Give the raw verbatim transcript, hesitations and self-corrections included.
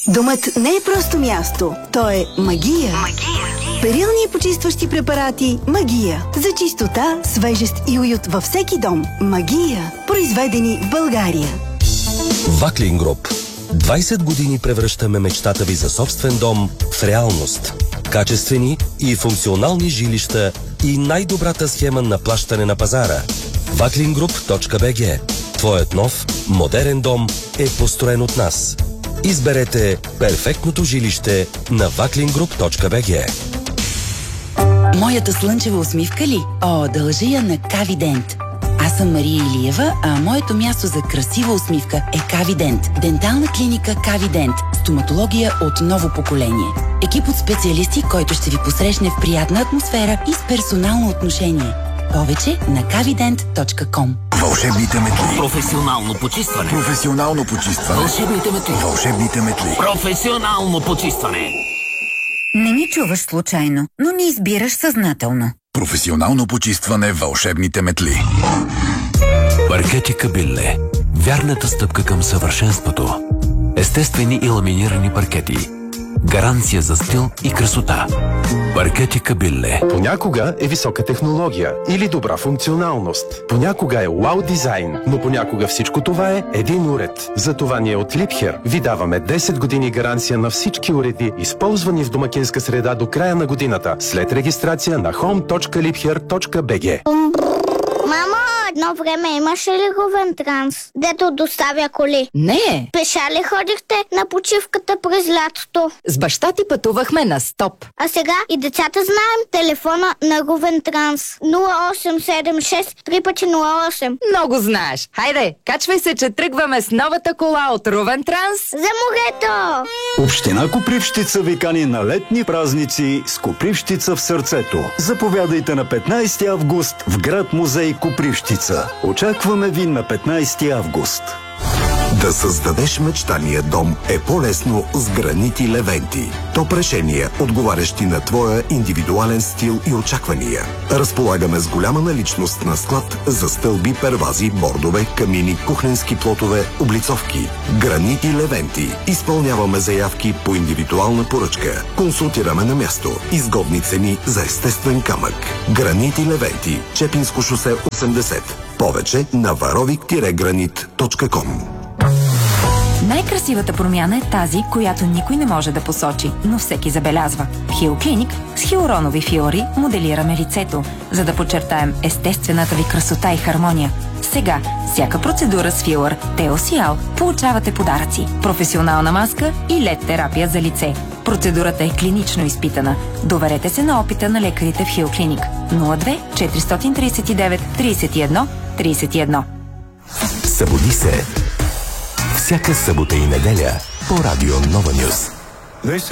Домът не е просто място, то е магия. Магия. Перилни и почистващи препарати Магия. За чистота, свежест и уют във всеки дом. Магия. Произведени в България. Ваклин Груп. двайсет години превръщаме мечтата ви за собствен дом в реалност. Качествени и функционални жилища и най-добрата схема на плащане на пазара. ваклин груп точка би джи. Твоят нов, модерен дом е построен от нас. Изберете перфектното жилище на ваклин груп точка би джи. Моята слънчева усмивка ли? О, дължи я на Кавидент. Аз съм Мария Илиева, а моето място за красива усмивка е Кавидент. Дентална клиника Кавидент. Стоматология от ново поколение. Екип от специалисти, който ще ви посрещне в приятна атмосфера и с персонално отношение. Повече на кавидент точка ком. Вълшебните метли. Професионално почистване. Професионално почистване. Вълшебните метли. Вълшебните метли. Професионално почистване. Не ни чуваш случайно, но ни избираш съзнателно. Професионално почистване. Вълшебните метли. Паркети Кабилле. Вярната стъпка към съвършенството. Естествени и ламинирани паркети. Гаранция за стил и красота. Паркети Кабилле. Понякога е висока технология или добра функционалност. Понякога е уау дизайн, но понякога всичко това е един уред. Затова ние от Liebherr ви даваме десет години гаранция на всички уреди, използвани в домакинска среда до края на годината, след регистрация на хоум точка liebherr точка би джи. Мамо, едно време имаше ли Говентранс, дето доставя коли? Не. Пеша ли ходихте на почивката през лятото? С баща ти пътувахме на стоп. А сега и децата знаем телефона на Говентранс. нула осем седем шест три пъти нула осем. Много знаеш. Хайде, качвай се, че тръгваме с новата кола от Ровентранс. За морето! Община Копривщица ви кани на летни празници с Копривщица в сърцето. Заповядайте на петнайсети август в град музей Копривщица. Очакваме ви на петнайсети август. Да създадеш мечтания дом е по-лесно с гранити Левенти. Топ решения, отговарящи на твоя индивидуален стил и очаквания. Разполагаме с голяма наличност на склад за стълби, первази, бордове, камини, кухненски плотове, облицовки. Гранити Левенти. Изпълняваме заявки по индивидуална поръчка. Консултираме на място. Изгодни цени за естествен камък. Гранити Левенти. Чепинско шосе осемдесет. Повече на варовик гранит точка ком. Най-красивата промяна е тази, която никой не може да посочи, но всеки забелязва. В Хил Клиник с хиалуронови филори моделираме лицето, за да подчертаем естествената ви красота и хармония. Сега, всяка процедура с филър Теосиал получавате подаръци, професионална маска и лед терапия за лице. Процедурата е клинично изпитана. Доверете се на опита на лекарите в Хил Клиник. нула две четиристотин трийсет и девет трийсет и едно трийсет и едно. Събуди се. Всяка събота и неделя по Радио Нова Нюз.